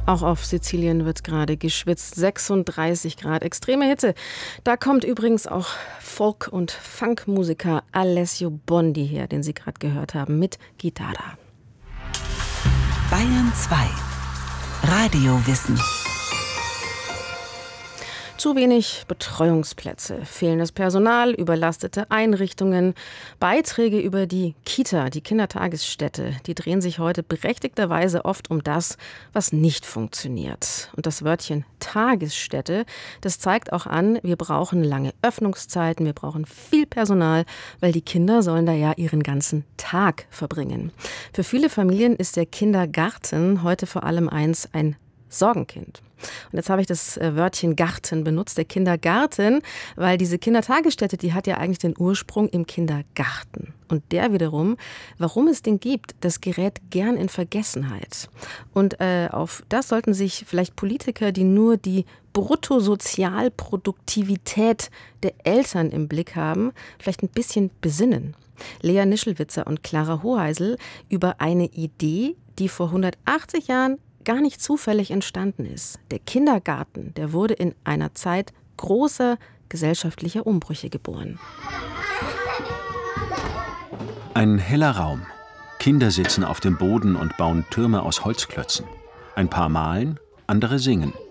Auch auf Sizilien wird gerade geschwitzt. 36 Grad, extreme Hitze. Da kommt übrigens auch Folk- und Funkmusiker Alessio Bondi her, den Sie gerade gehört haben, mit Gitarra. Bayern 2. Radiowissen. Zu wenig Betreuungsplätze, fehlendes Personal, überlastete Einrichtungen, Beiträge über die Kita, die Kindertagesstätte, die drehen sich heute berechtigterweise oft um das, was nicht funktioniert. Und das Wörtchen Tagesstätte, das zeigt auch an, wir brauchen lange Öffnungszeiten, wir brauchen viel Personal, weil die Kinder sollen da ja ihren ganzen Tag verbringen. Für viele Familien ist der Kindergarten heute vor allem ein Sorgenkind. Und jetzt habe ich das Wörtchen Garten benutzt, der Kindergarten, weil diese Kindertagesstätte, die hat ja eigentlich den Ursprung im Kindergarten. Und der wiederum, warum es den gibt, das gerät gern in Vergessenheit. Und auf das sollten sich vielleicht Politiker, die nur die Bruttosozialproduktivität der Eltern im Blick haben, vielleicht ein bisschen besinnen. Lea Nischelwitzer und Clara Hoheisel über eine Idee, die vor 180 Jahren gar nicht zufällig entstanden ist. Der Kindergarten, der wurde in einer Zeit großer gesellschaftlicher Umbrüche geboren. Ein heller Raum. Kinder sitzen auf dem Boden und bauen Türme aus Holzklötzen. Ein paar malen, andere singen.